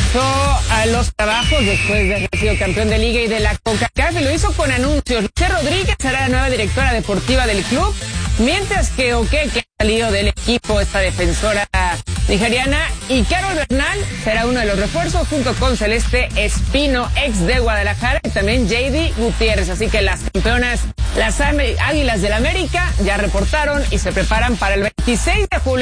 regresó a los trabajos después de haber sido campeón de Liga y de la CONCACAF y lo hizo con anuncios. Lucía Rodríguez será la nueva directora deportiva del club, mientras que Okeke, que ha salido del equipo, esta defensora nigeriana, y Carol Bernal será uno de los refuerzos junto con Celeste Espino, ex de Guadalajara, y también JD Gutiérrez. Así que las campeonas, las Águilas del América, ya reportaron y se preparan para el 26 de julio.